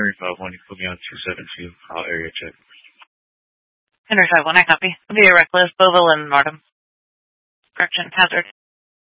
Henry 5-1, you put me on 272. I'll area check. Henry 5-1, I copy. Via Reckless, Beauville and Markham. Correction, Hazard.